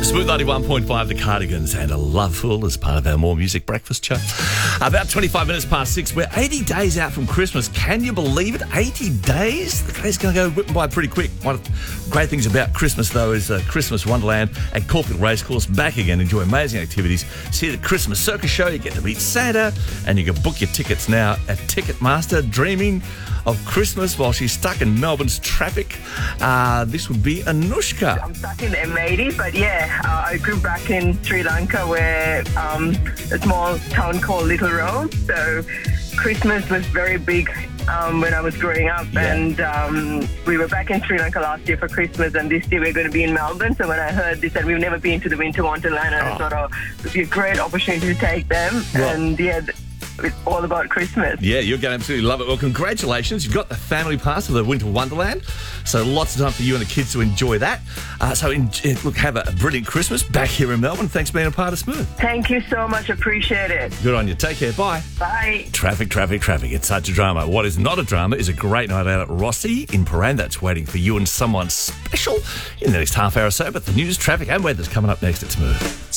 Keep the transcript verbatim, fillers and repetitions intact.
Smooth ninety-one point five, The Cardigans, and A Loveful as part of our More Music Breakfast show. About twenty-five minutes past six. We're eighty days out from Christmas. Can you believe it? eighty days? The day's going to go whipping by pretty quick. One of the great things about Christmas, though, is uh, Christmas Wonderland and Caulfield Racecourse back again. Enjoy amazing activities. See the Christmas Circus Show. You get to meet Santa, and you can book your tickets now at Ticketmaster. Dreaming of Christmas while she's stuck in Melbourne's traffic. Uh, this would be Anushka. I'm stuck in M eighty, but yeah, uh, I grew back in Sri Lanka where um, a small town called Little Rome. So Christmas was very big um, when I was growing up, Yeah. and um, we were back in Sri Lanka last year for Christmas, and this year we're going to be in Melbourne. So when I heard they said we've never been to the Winter Wonderland, and I thought, oh, it would be a great opportunity to take them. Well- and yeah, th- it's all about Christmas. Yeah, you're going to absolutely love it. Well, congratulations. You've got the family pass for the Winter Wonderland. So lots of time for you and the kids to enjoy that. Uh, so, in, look, have a brilliant Christmas back here in Melbourne. Thanks for being a part of Smooth. Thank you so much. Appreciate it. Good on you. Take care. Bye. Bye. Traffic, traffic, traffic. It's such a drama. What is not a drama is a great night out at Rossi in Paran. That's waiting for you and someone special in the next half hour or so. But the news, traffic and weather's coming up next at Smooth.